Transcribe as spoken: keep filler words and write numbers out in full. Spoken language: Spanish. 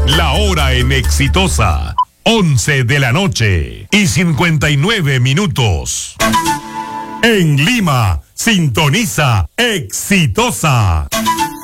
La hora en Exitosa, once de la noche y cincuenta y nueve minutos. En Lima, sintoniza Exitosa.